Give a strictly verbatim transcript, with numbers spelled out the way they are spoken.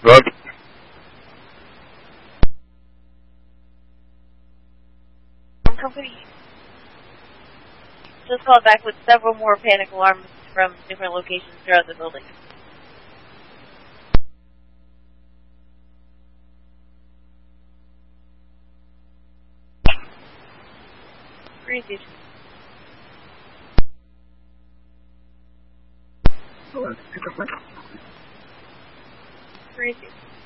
Good. Company just called back with several more panic alarms from different locations throughout the building. Green station. Green station.